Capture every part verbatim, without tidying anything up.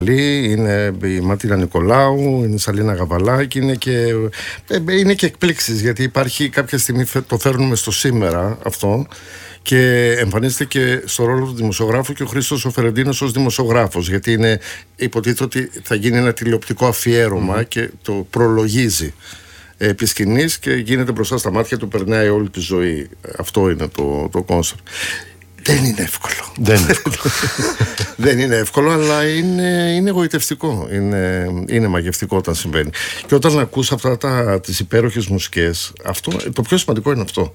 Είναι η Ματίνα Νικολάου, είναι η Σαλίνα Γαβαλάκη, είναι και, είναι και εκπλήξεις, γιατί υπάρχει κάποια στιγμή, το φέρνουμε στο σήμερα αυτό, και εμφανίζεται και στο ρόλο του δημοσιογράφου και ο Χρήστος ο Φερεντίνος ως δημοσιογράφος, γιατί είναι, υποτίθεται ότι θα γίνει ένα τηλεοπτικό αφιέρωμα mm-hmm. και το προλογίζει επί σκηνής και γίνεται μπροστά στα μάτια του, περνάει όλη τη ζωή. Αυτό είναι το, το κόνσεπτ. Δεν είναι εύκολο. Δεν είναι εύκολο. Δεν είναι εύκολο, αλλά είναι, είναι εγωιτευτικό. Είναι, είναι μαγευτικό όταν συμβαίνει. Και όταν ακούς αυτά τα, τις υπέροχες μουσικές, αυτό, το πιο σημαντικό είναι αυτό.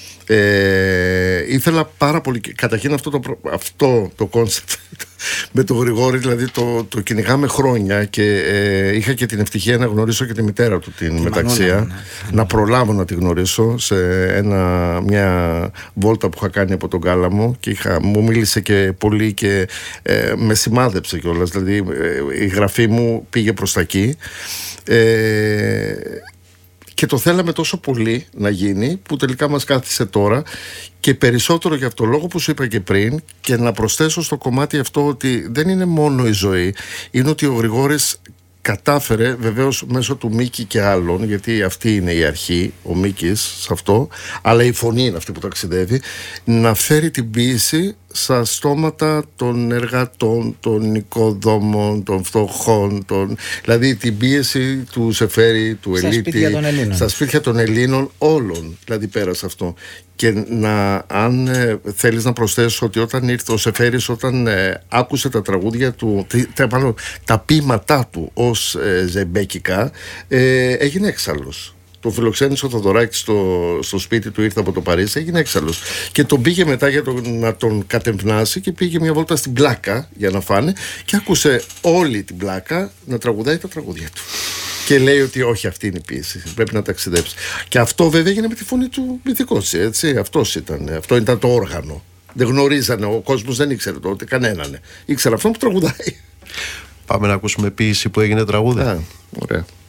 Ε, ήθελα πάρα πολύ, καταρχήν αυτό το, αυτό το κόνσεπτ με τον Γρηγόρη, δηλαδή το, το κυνηγάμε χρόνια, και ε, είχα και την ευτυχία να γνωρίσω και τη μητέρα του την Μεταξία, ναι, ναι, ναι. να προλάβω να τη γνωρίσω σε ένα, μια βόλτα που είχα κάνει από τον Κάλαμο, και είχα, μου μίλησε και πολύ και ε, με σημάδεψε κιόλας, δηλαδή ε, η γραφή μου πήγε προς τα εκεί. ε, Και το θέλαμε τόσο πολύ να γίνει, που τελικά μας κάθισε τώρα, και περισσότερο για αυτό το λόγο που σου είπα και πριν, και να προσθέσω στο κομμάτι αυτό ότι δεν είναι μόνο η ζωή, είναι ότι ο Γρηγόρης κατάφερε, βεβαίως μέσω του Μίκη και άλλων, γιατί αυτή είναι η αρχή, ο Μίκης σε αυτό, αλλά η φωνή είναι αυτή που ταξιδεύει, να φέρει την ποίηση στα στόματα των εργατών, των οικοδόμων, των φτωχών, των... δηλαδή την πίεση του Σεφέρη, του στα Ελίτη, σπίτια των Ελλήνων. στα σπίτια των Ελλήνων όλων, δηλαδή πέρασε αυτό. Και να, αν ε, θέλεις να προσθέσεις ότι όταν ήρθε ο Σεφέρης, όταν ε, άκουσε τα τραγούδια του, τα, τα, τα ποίηματά του ως ε, ζεμπέκικα, ε, έγινε έξαλλος. Το φιλοξένησε ο Θοδωράκης στο, στο σπίτι του, ήρθε από το Παρίσι, έγινε έξαλλος. Και τον πήγε μετά για το, να τον κατευνάσει, και πήγε μια βόλτα στην Πλάκα για να φάνε, και άκουσε όλη την Πλάκα να τραγουδάει τα τραγούδια του. Και λέει ότι όχι, αυτή είναι η πίεση, πρέπει να ταξιδέψει. Και αυτό βέβαια έγινε με τη φωνή του μυθικός, έτσι. Αυτός ήταν, αυτό ήταν το όργανο. Δεν γνωρίζανε, ο κόσμος δεν ήξερε τότε κανέναν. Ήξερε αυτόν που τραγουδάει. Πάμε να ακούσουμε ποίηση που έγινε τραγούδι. Α, ωραία.